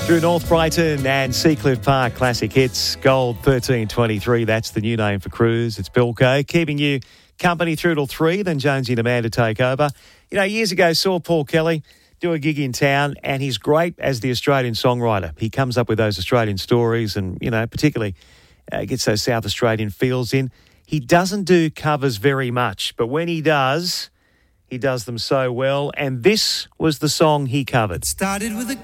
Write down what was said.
Through North Brighton and Seacliff Park, classic hits, Gold 1323, that's the new name for Cruise. It's Bilko, keeping you company through till 3, then Jonesy and Amanda take over. You know, years ago, saw Paul Kelly do a gig in town, and he's great as the Australian songwriter. He comes up with those Australian stories and, you know, particularly gets those South Australian feels in. He doesn't do covers very much, but when he does them so well, and this was the song he covered. Started with a